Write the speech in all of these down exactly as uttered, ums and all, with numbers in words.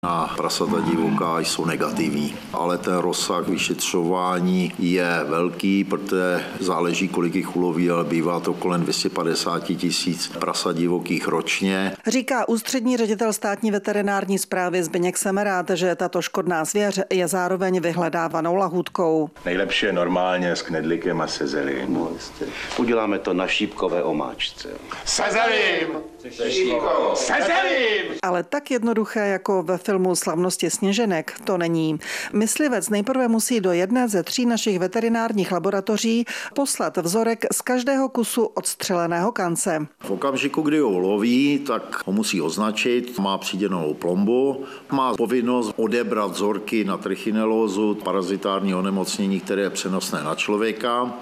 Na prasata divoká jsou negativní, ale ten rozsah vyšetřování je velký, protože záleží, kolik jich uloví, ale bývá to kolem dvě stě padesát tisíc prasat divokých ročně. Říká ústřední ředitel státní veterinární správy Zbyněk Semerád, že tato škodná zvěř je zároveň vyhledávanou lahůdkou. Nejlepší je normálně s knedlíkem a se zelím. Uděláme to na šípkové omáčce. Se zelím! Se zelím! Ale tak jednoduché jako ve filmu Slavnosti sněženek to není. Myslivec nejprve musí do jedné ze tří našich veterinárních laboratoří poslat vzorek z každého kusu odstřeleného kance. V okamžiku, kdy ho loví, tak ho musí označit, má přidělenou plombu, má povinnost odebrat vzorky na trichinelózu, parazitární onemocnění, které je přenosné na člověka,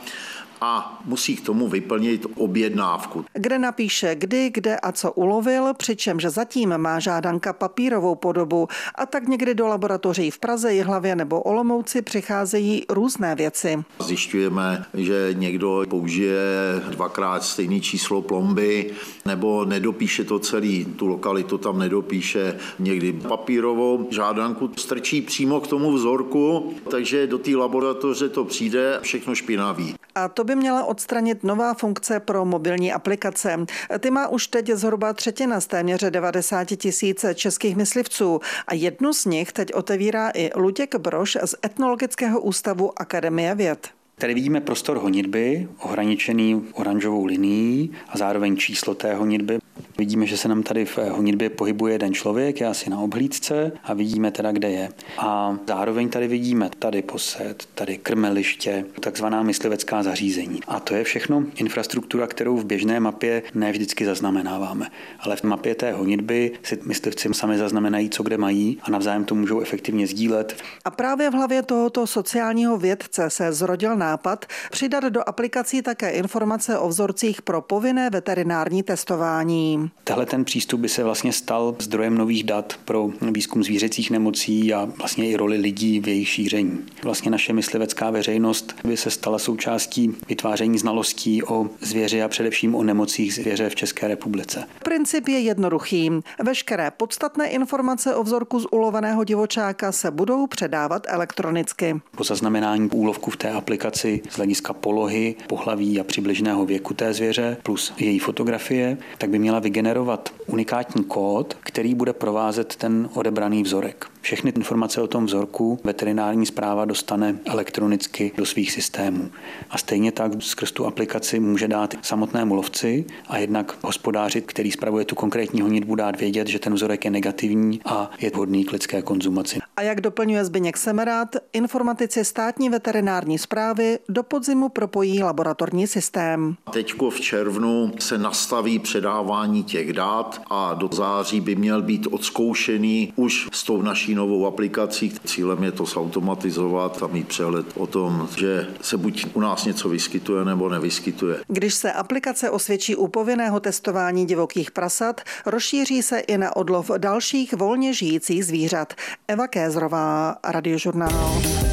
a musí k tomu vyplnit objednávku, kde napíše kdy, kde a co ulovil, přičemž zatím má žádanka papírovou podobu, a tak někdy do laboratoří v Praze, Jihlavě nebo Olomouci přicházejí různé věci. Zjišťujeme, že někdo použije dvakrát stejné číslo plomby nebo nedopíše to celý, tu lokalitu tam nedopíše, někdy papírovou žádanku strčí přímo k tomu vzorku, takže do té laboratoře to přijde všechno špinavý. A to by měla odstranit nová funkce pro mobilní aplikace. Ty má už teď zhruba třetina z téměř devadesát tisíc českých myslivců a jednu z nich teď otevírá i Luděk Brož z Etnologického ústavu Akademie věd. Tady vidíme prostor honitby, ohraničený oranžovou linií a zároveň číslo té honitby. Vidíme, že se nám tady v honitbě pohybuje jeden člověk, je asi na obhlídce a vidíme teda, kde je. A zároveň tady vidíme tady posed, tady krmeliště, takzvaná myslivecká zařízení. A to je všechno infrastruktura, kterou v běžné mapě ne vždycky zaznamenáváme. Ale v mapě té honitby si myslivci sami zaznamenají, co kde mají a navzájem to můžou efektivně sdílet. A právě v hlavě tohoto sociálního vědce se zrodil nápad přidat do aplikací také informace o vzorcích pro povinné veterinární testování. Tahle ten přístup by se vlastně stal zdrojem nových dat pro výzkum zvířecích nemocí a vlastně i roli lidí v jejich šíření. Vlastně naše myslivecká veřejnost by se stala součástí vytváření znalostí o zvěři a především o nemocích zvěře v České republice. Princip je jednoduchý. Veškeré podstatné informace o vzorku z uloveného divočáka se budou předávat elektronicky. Po zaznamenání úlovku v té aplikaci z hlediska polohy, pohlaví a přibližného věku té zvěře plus její fotografie, tak by měla vygenerovat unikátní kód, který bude provázet ten odebraný vzorek. Všechny informace o tom vzorku veterinární správa dostane elektronicky do svých systémů. A stejně tak skrz tu aplikaci může dát samotnému lovci a jednak hospodáři, který spravuje tu konkrétní honitbu, dát vědět, že ten vzorek je negativní a je vhodný k lidské konzumaci. A jak doplňuje Zbyněk Semerád, informatici státní veterinární správy do podzimu propojí laboratorní systém. Teďko v červnu se nastaví předávání těch dat a do září by měl být odzkoušený už s tou naší novou aplikací. Cílem je to zautomatizovat a mít přehled o tom, že se buď u nás něco vyskytuje nebo nevyskytuje. Když se aplikace osvědčí u povinného testování divokých prasat, rozšíří se i na odlov dalších volně žijících zvířat. Eva Kézrová, Radiožurnál.